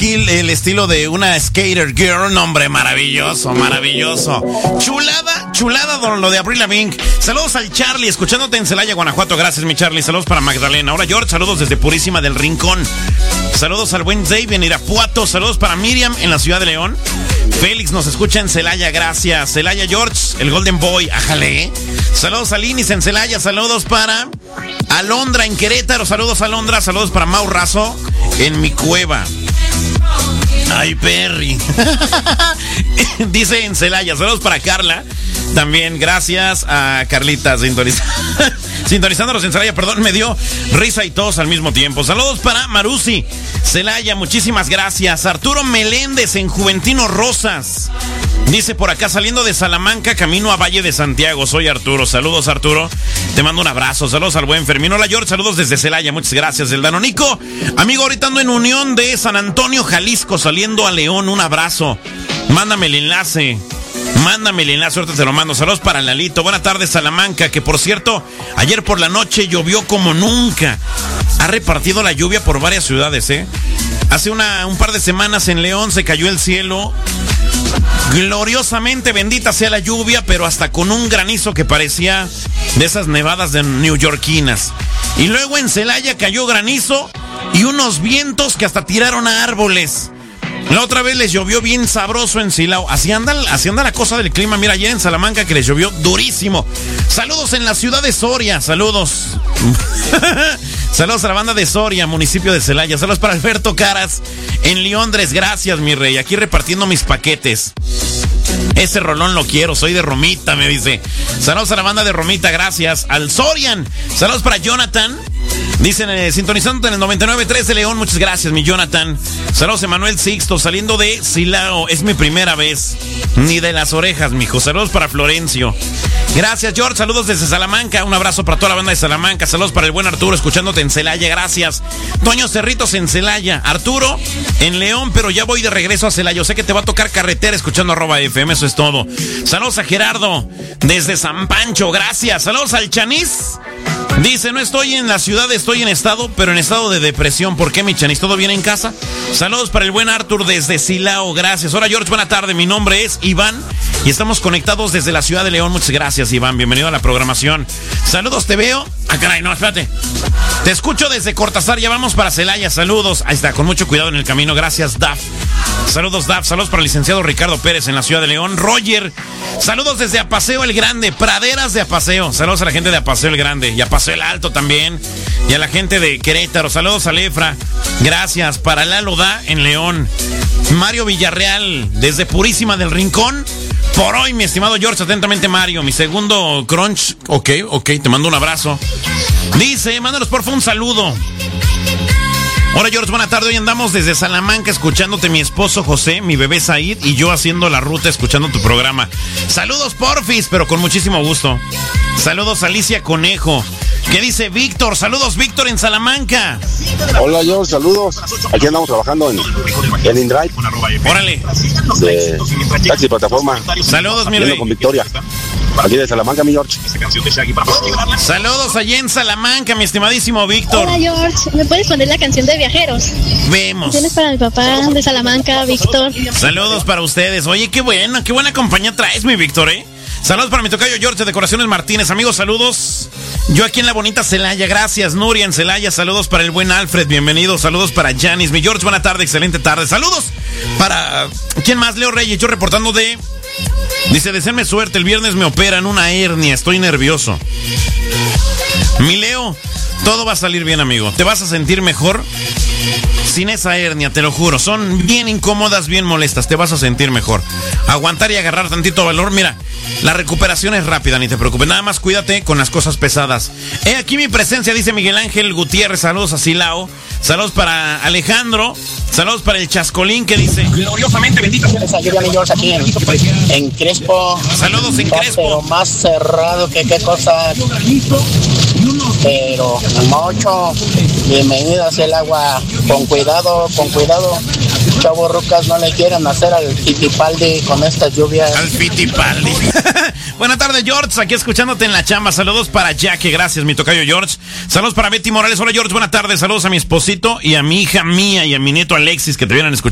aquí el estilo de una skater girl. Nombre maravilloso, maravilloso. Chulada lo de Avril Lavigne. Saludos al Charlie, escuchándote en Celaya, Guanajuato. Gracias, mi Charlie. Saludos para Magdalena. Ahora, George, saludos desde Purísima del Rincón. Saludos al buen Dave en Irapuato. Saludos para Miriam en la ciudad de León. Félix nos escucha en Celaya, gracias. Celaya George, el Golden Boy, ájale. Saludos a Linis en Celaya, saludos para Alondra en Querétaro, saludos a Alondra, saludos para Mau Razo en mi cueva. Ay, Perry. Dice en Celaya, saludos para Carla. También gracias a Carlita sintonizándonos en Celaya, perdón, me dio risa y tos al mismo tiempo. Saludos para Marusi, Celaya, muchísimas gracias. Arturo Meléndez en Juventino Rosas. Dice por acá, saliendo de Salamanca, camino a Valle de Santiago. Soy Arturo. Saludos, Arturo. Te mando un abrazo. Saludos al buen Fermín. Hola, George. Saludos desde Celaya. Muchas gracias. El Danonico. Amigo, ahorita ando en Unión de San Antonio, Jalisco, saliendo a León. Un abrazo. Mándame el enlace. Ahorita te lo mando. Saludos para Lalito. Buenas tardes, Salamanca, que por cierto, ayer por la noche llovió como nunca. Ha repartido la lluvia por varias ciudades, Hace un par de semanas en León se cayó el cielo. Gloriosamente, bendita sea la lluvia, pero hasta con un granizo que parecía de esas nevadas de neoyorquinas. Y luego en Celaya cayó granizo y unos vientos que hasta tiraron a árboles. La otra vez les llovió bien sabroso en Silao. Así anda la cosa del clima. Mira, ayer en Salamanca que les llovió durísimo. Saludos en la ciudad de Soria. Saludos. Saludos a la banda de Soria, municipio de Celaya. Saludos para Alberto Caras en Liondres. Gracias, mi rey. Aquí repartiendo mis paquetes. Ese rolón lo quiero, soy de Romita, me dice. Saludos a la banda de Romita, gracias. Al Sorian. Saludos para Jonathan. Dicen, sintonizándote en el 99.3 de León. Muchas gracias, mi Jonathan. Saludos a Manuel Sixto, saliendo de Silao. Es mi primera vez. Ni de las orejas, mijo. Saludos para Florencio. Gracias, George. Saludos desde Salamanca. Un abrazo para toda la banda de Salamanca. Saludos para el buen Arturo, escuchándote en Celaya. Gracias. Toño Cerritos en Celaya. Arturo en León, pero ya voy de regreso a Celaya. Yo sé que te va a tocar carretera escuchando @FM. Eso es todo. Saludos a Gerardo desde San Pancho. Gracias. Saludos al Chanis. Dice, no estoy en la ciudad, estoy en estado, pero en estado de depresión. ¿Por qué, mi Chanis? ¿Todo bien en casa? Saludos para el buen Artur desde Silao. Gracias. Hola, George. Buena tarde. Mi nombre es Iván y estamos conectados desde la ciudad de León. Muchas gracias, Iván. Bienvenido a la programación. Saludos, te veo. Ah, caray, no, espérate. Te escucho desde Cortázar. Ya vamos para Celaya. Saludos. Ahí está, con mucho cuidado en el camino. Gracias, Daf. Saludos, Daf. Saludos para el licenciado Ricardo Pérez en la ciudad de León. Roger. Saludos desde Apaseo el Grande. Praderas de Apaseo. Saludos a la gente de Apaseo el Grande. Y Apaseo el Alto también. Y a la gente de Querétaro. Saludos a Lefra. Gracias. Para Lalo Da en León. Mario Villarreal desde Purísima del Rincón. Por hoy, mi estimado George, atentamente Mario, mi segundo crunch. Ok, te mando un abrazo. Dice, mándanos por favor un saludo. Hola, George, buena tarde. Hoy andamos desde Salamanca escuchándote, mi esposo José, mi bebé Said y yo haciendo la ruta escuchando tu programa. Saludos, porfis, pero con muchísimo gusto. Saludos, Alicia Conejo. ¿Qué dice Víctor? Saludos, Víctor, en Salamanca. Hola, George, saludos. Aquí andamos trabajando en InDrive. Órale. De taxi plataforma. Saludos, mi rey. Con Victoria. Aquí de Salamanca, mi George. Saludos allá en Salamanca, mi estimadísimo Víctor. Hola, George. ¿Me puedes poner la canción de Viajeros? Vemos. Tienes para mi papá de Salamanca, Víctor. Saludos para ustedes. Oye, qué buena compañía traes, mi Víctor, Saludos para mi tocayo George de Decoraciones Martínez. Amigos, saludos. Yo aquí en la bonita Celaya, gracias. Nuria en Celaya, saludos para el buen Alfred, bienvenido. Saludos para Janis. Mi George, buena tarde, excelente tarde. Saludos para... ¿Quién más? Leo Reyes, yo reportando de... Dice, deseenme suerte, el viernes me operan una hernia, estoy nervioso. Mi Leo, todo va a salir bien, amigo. Te vas a sentir mejor sin esa hernia, te lo juro. Son bien incómodas, bien molestas, te vas a sentir mejor. Aguantar y agarrar tantito valor, mira, la recuperación es rápida, ni te preocupes. Nada más cuídate con las cosas pesadas. He aquí mi presencia, dice Miguel Ángel Gutiérrez. Saludos a Silao. Saludos para Alejandro. Saludos para el Chascolín, que dice... Gloriosamente bendita sea esa lluvia, amigos, aquí en Crespo. Saludos en Crespo. Pero más cerrado que qué cosa. Pero mucho. Bienvenido hacia el agua. Con cuidado. Chavos rucas, no le quieran hacer al Fittipaldi con estas lluvias. Al Fittipaldi. Buenas tardes, George. Aquí escuchándote en la chamba. Saludos para Jack, gracias, mi tocayo George. Saludos para Betty Morales. Hola, George, buenas tardes. Saludos a mi esposito y a mi hija mía y a mi nieto Alexis, que te vienen escuchando.